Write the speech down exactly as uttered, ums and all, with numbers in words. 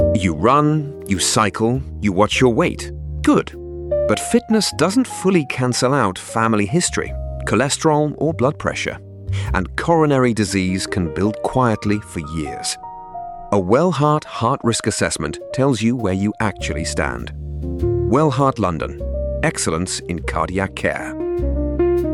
You run, you cycle, you watch your weight. Good. But fitness doesn't fully cancel out family history, cholesterol or blood pressure, and coronary disease can build quietly for years. A Wellheart Heart Risk Assessment tells you where you actually stand. Wellheart London. Excellence in cardiac care.